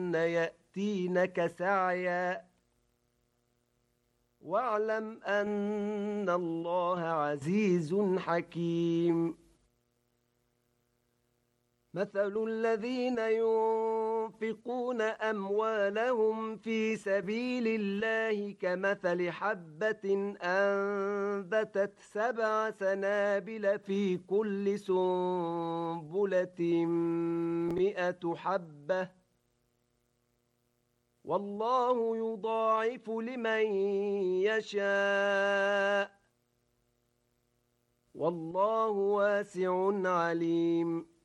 يأتينك سعيا واعلم أن الله عزيز حكيم مثل الذين ينفقون أموالهم في سبيل الله كمثل حبة أنبتت 7 سنابل في كل سنبلة 100 حبة والله يضاعف لمن يشاء والله واسع عليم